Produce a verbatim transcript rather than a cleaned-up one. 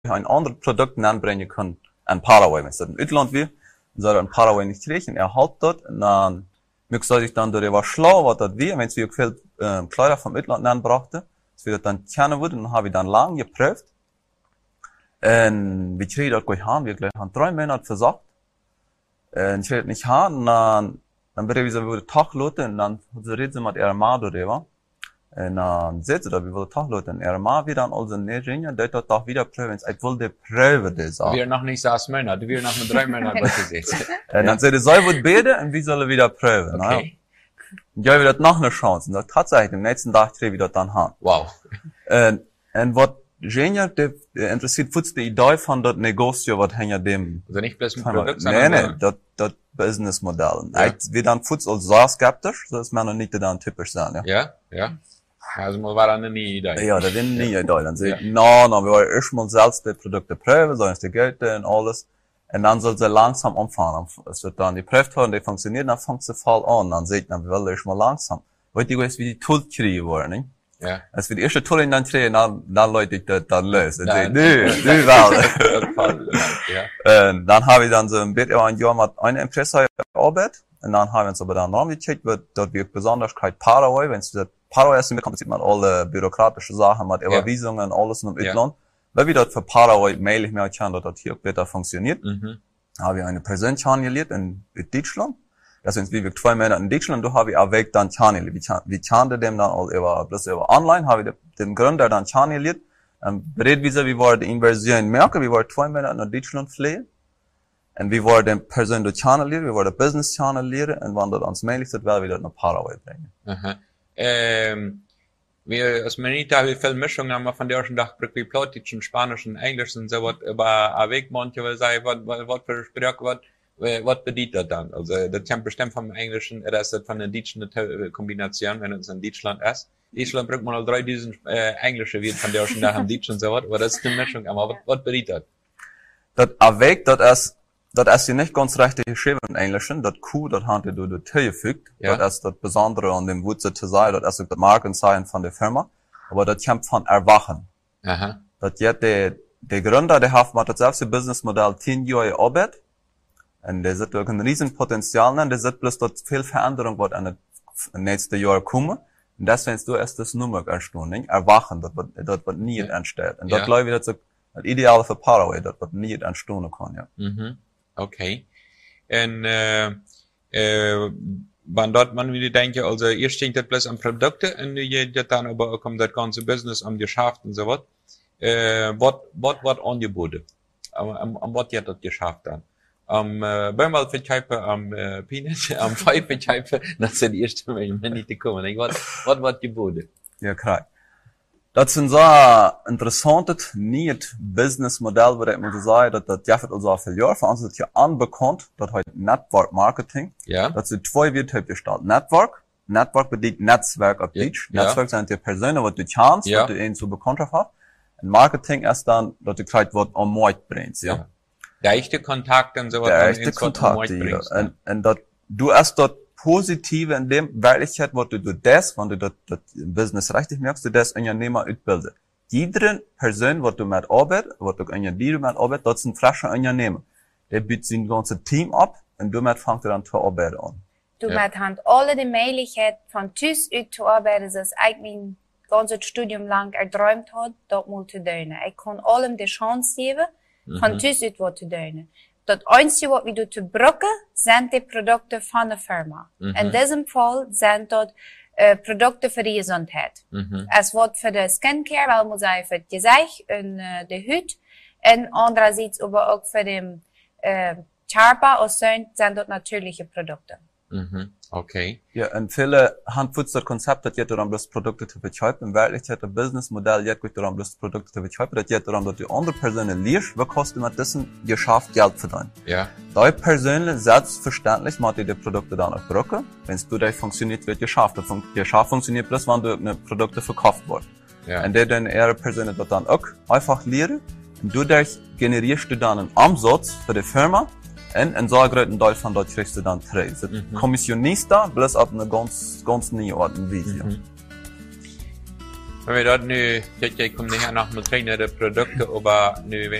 ein anderes Produkt anbringen können an Paraguay. Wenn es in Utland wie, soll er in Paraguay nicht kriegen, er halt dort, und dann, mögt soll ich dann darüber schlau, was das wie, wenn es wie auch viel, ähm, Kleider vom Utland anbrachte, das wird dann kennen wurde, und dann habe ich dann lang geprüft, und wie kriege ich das gleich haben, wir gleich haben drei Monate versagt, und ich kriege das nicht haben, und dann, dann wird er wieder über den Tag loten, und dann, so reden sie mit ihrer Ma darüber, und dann seht ihr da, wie wir den Tag loten, und ihre Ma wieder an also nicht ringen, dort hat auch wieder prüfen, ich will die Prüfe, die sagen. Wir noch nicht sechs Monate, wir noch mit drei Monaten gesetzt. Und dann seht ihr, soll wird beten, und wie soll er wieder prüfen, Okay. ne? Und ja, wieder noch eine Chance, und das tatsächlich, am nächsten Tag kriege ich das dann haben. Wow. Und, und was genial, der interessiert futz die Idee von das Negozio, was hinter dem, Also nicht bloß ein nee, Produkt, nee, sondern das, das Businessmodell. Ja. Ich, wir dann futz als sehr skeptisch, so ist man noch nicht dann typisch sein, ja. ja, ja. Also man war dann nie Idee. Ja, da werden nie Idee. Dann sag ich, no, no, wir wollen erstmal selbst die Produkte prüfen, sollen es die Geld und alles. Und dann soll sie langsam anfangen. Es wird dann die Prüft haben, die funktioniert, dann fängt sie voll an. Dann seht man, wir wollen erstmal langsam. Weil die weiß, wie die Tool kriegen wollen, nicht? Ja. Als wir die erste Tool in dann kriegen, dann, dann Leute ich das dann lösen. Dann sag Nein. ich, nee, nee, well. Ja. Und dann habe ich dann so ein bisschen ein Jahr mit einer Impressor gearbeitet. Und dann haben wir uns aber dann noch gecheckt, wird dort wird Besonderheit Paraguay, wenn es Paraguay ist, dann sieht man alle bürokratische Sachen, mit Überweisungen, alles in dem Ja. Utland. Weil wir dort für Paraguay mail ich mir kann, dass das hier besser funktioniert. Mhm. Habe ich eine Präsenz kennengelernt in Deutschland. Das sind wie wir zwei Monate in Deutschland, da habe ich auch weg dann kennengelernt. Wie kannte dem dann all über, bloß über online, habe ich den Gründer dann kennengelernt. Ähm, berät wie wie war die Inversion merken, wie war zwei Monate in Deutschland fliehen. Und wie war den Person der Channel leren, wie war der Business Channel leren, und wann das ans Mail ist, das werden wir das nach Paraguay bringen. Aha. Ähm, wir, als Manita, haben wir viel Mischung, haben wir von der ersten Tag, wirklich Plattdeutschen, Spanischen, Englischen, so was, über ein Weg, manche, sagen, was, was, was für Sprache, was, was bedient das dann? Also, das kommt bestimmt vom Englischen, oder ist das von der Deutschen eine Kombination, wenn es in Deutschland ist? Deutschland bringt man al dreitausend, äh, Englische, wie von der ersten Tag am Deutschen, so was, aber das ist eine Mischung, aber was, was bedient das? Das Aweg, das ist, das ist ja nicht ganz richtig geschrieben im Englischen. Das Q, das hat ihr durch die T gefügt. Ja. Das ist das Besondere an dem Wurzel zu sein. Das ist das Markenzeichen von der Firma. Aber das kommt von Erwachen. Aha. Das jetzt der, der Gründer, der hat mit das selbst Businessmodell zehn Jahre gearbeitet. Und der sieht wirklich ein riesen Potenzial, und der sieht bloß, dass viel Veränderung wird in den nächsten Jahren kommen. Und deswegen ist du erst das Nummer erstaunt, Erwachen, das wird, das wird nie Ja. entsteht. Und Ja. das glaube ich, das ist das Ideale für Paraguay, das wird nie entstehen kann, ja. Mhm. Okay. En, äh, äh, wann dort man wieder denke, also, ihr steht das bloß an Produkte, und ihr das dann aber kommt das ganze Business am Geschäft und so was. Äh, was, was, was angeboten? Am, am, am was ihr das geschafft dann? Am, äh, Bäumal verkaufen, am, äh, Peanut, am Pfeif verkaufen, das sind die ersten, wenn ich nicht gekommen, ich, was, was, was geboten? Ja, klar. Das sind so interessantes, nicht Businessmodell, würde ich mal sagen, dass das Jeffet also viel Jahre, für uns ist ja unbekannt, das heißt Network Marketing. Ja? Das sind zwei Wörter gestaltet. Network. Network bedeutet Netzwerk auf Ja. Deutsch. Ja. Netzwerk sind die Personen, die du kennst, Ja. die du ihnen zu Bekanntschaft hast. Und Marketing ist dann, dass du gleich was am Markt bringst, ja. Ja. Der echte Kontakt und so was. Der man echte ins Wort Kontakt, Markt ja. bringst, Und, und dat, du hast dort Positive in dem Wirklichkeit, was du du das, wenn du das, das Business richtig merkst, du das Unternehmer ausbilden. Jede Person, was du mit arbeitet, was du in dir mit arbeitet, das sind frische Unternehmer. Der bietet sein ganzes Team ab, und damit fängt er dann zu arbeiten an. Du Ja. met hand alle de mogelijkheid van thuis uit te arbeiten, zoals ik mijn ganze Studium lang erträumt had, dat moet te doen. Ik kon allem de chance geven, van thuis uit wat te doen. Dat einzige wat we doen te brokken, zijn de producten van de firma. Mhm. In diesem Fall zijn dat uh, producten voor de gezondheid. Mhm. Es wordt voor de skincare, wel moet zeggen voor het gezicht en uh, de huid. En andererseits aber auch für den uh, Charpa of zijn, zijn dat natuurlijke producten. Mhm. Okay. Ja, und viele haben futz das Konzept, dass jetzt daran bloß Produkte zu verkaufen. In Wirklichkeit, das Businessmodell, jetzt geht daran bloß Produkte zu verkaufen, dass jetzt daran, dass die andere Personen lernst, was kostet mit diesem Geschäft Geld verdienen. Ja. Die Personen, selbstverständlich, macht die die Produkte dann auch brücken. Wenn du da funktioniert, wird Geschäft. Das fun Geschäft funktioniert bloß, wenn du eine Produkte verkauft wird. Ja. Und die dann ihre Personen das dann auch einfach lernen. Und dadurch generierst du dann einen Umsatz für die Firma. Und in so einem großen Teil von dort kriegst du dann Preis. Mhm. Kommissionista, bloß auf eine ganz, ganz neue Art und Weise. Mhm. Wenn wir dort nu, kijk, ik kom niet naar mijn kleinere producten, maar nu